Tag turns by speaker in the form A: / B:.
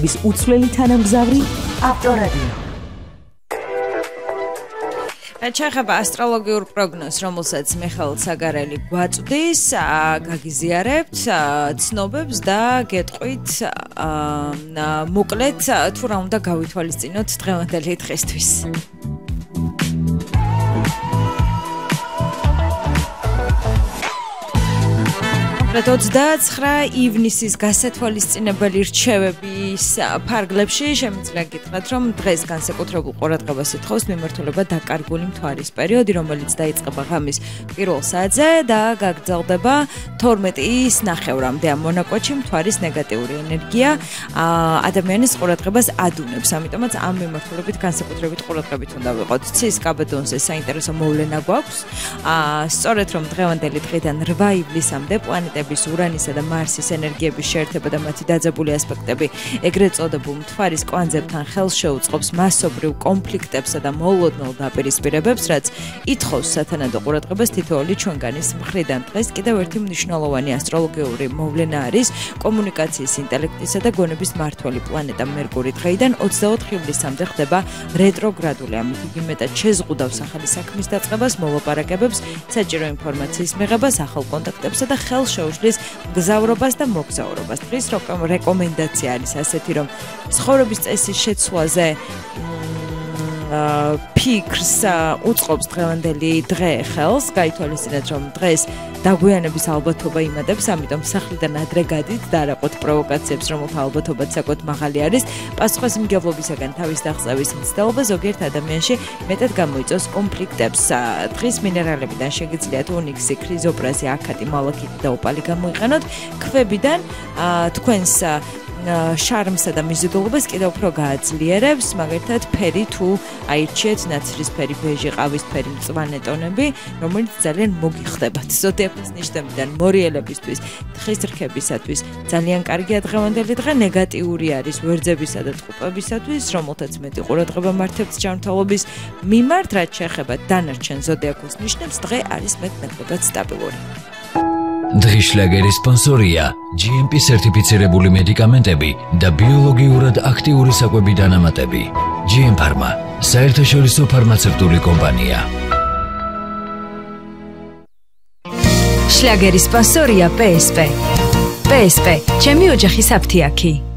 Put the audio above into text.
A: უცვლელი თანამგზავრი ავტორადიო.
B: ჩაეხება ასტროლოგიურ პროგნოზს, რომელსაც მიხეილ საგარელი გვაწვდის, გაგიზიარებთ ცნობებს და გეტყვით მოკლედ თუ რა უნდა გავითვალისწინოთ დღევანდელი დღესთვის. Let 29 ივნისის გასათვალისწინებელი რჩევების ფარგლებში შემიძლია გითხრათ, რომ დღეს განსაკუთრებულ ყურადღებას ითხოვს მიმართულება დაკარგული მთვარის პერიოდი, რომელიც დაიწყება ღამის პირველ საათზე და გაგრძელდება 12-ის ნახევრამდე. ამ მონაკვეთში მთვარის ნეგატიური ენერგია ადამიანის ყურადღებას ადუნებს, ამიტომაც ამ მიმართულებით განსაკუთრებით ყურადღებით უნდა ვიყოთ. ცის კაბადონზე საინტერესო მოვლენა გვაქვს. სწორედ რომ დღევანდელი დღიდან 8 ივლისამდე პლანეტა ურანისა და მარსის ენერგიების შეერთება და მათი დაძაბული ასპექტები ეგრეთ წოდებულ მთვარის კვანძებთან ხელს შეუწყობს მასობრივ კონფლიქტებსა და მოულოდნელ დაპირისპირებებს, რაც ითხოვს სათანადო ყურადღებას თითოეული ჩვენგანის მხრიდან. დღეს კიდევ ერთი მნიშვნელოვანი ასტროლოგიური მოვლენა არის კომუნიკაციის, ინტელექტისა და გონების მმართველი პლანეტა მერკური. დღეიდან 24 ივლისამდე ხდება რეტროგრადული, ამით იგი მეტად შეზღუდავს ახალი საქმის დაწყებას, მოლაპარაკებებს, საჭირო ინფორმაციის მიღებას, ახალ კონტაქტებსა და ხელს შეუშლის გზავრობას და მოგზაურობას. დღის რეკომენდაცია არის ასეთი, რომ ცხოვრების წესის შეცვლაზე ფიქრს უწყობს დღევანდელი დღე ხელს. გაითვალისწინეთ, რომ დღეს დაგვიანების ალბათობა იმადებს, ამიტომ სახლიდან ადრე გადით და არ აყოთ პროვოკაციებს, რომელთა ალბათობაც საკმაოდ მაღალი არის. პასუხისმგებლობისაგან თავის დაღწევის მცდელობა ზოგიერთ ადამიანში მეტად გამოიწვევს კონფლიქტებს. დღის მინერალებიდან შეგიძლიათ ონიქსი, ქრიზოპრაზი, აქატი, მალაქიტი და ოპალი გამოიყენოთ. ქვებიდან თქვენს შარმსა და მიზიდულობას კიდევ უფრო გააძლიერებს, მაგალითად ფერი თუ აირჩიეთ ნაცრისფერი, ბეჟი, ყავისფერი, მწვანე ტონები, რომელიც ძალიან მოგიხდებათ ზოდიაქოს ნიშნებიდან მორიელებისთვის, თხის რქებისათვის. ძალიან კარგია დღევანდელი დღე, ნეგატიური არის ვერძებისა და ტყუპებისათვის, რომელთაც მეტი ყურადღება მართებთ ჯანმრთელობის მიმართ, რაც შეეხება დანარჩენ ზოდიაქოს ნიშნებს, დღე არის მეტ-ნაკლებად სტაბილური.
C: დღის შლაგერის სპონსორია GMP სერტიფიცირებული მედიკამენტები და ბიოლოგიურად აქტიური საკვები დანამატები. GM Pharma, საერთაშორისო ფარმაცევტული კომპანია.
D: შლაგერის სპონსორია PSP. PSP, ჩემი ოჯახის აფთიაქი.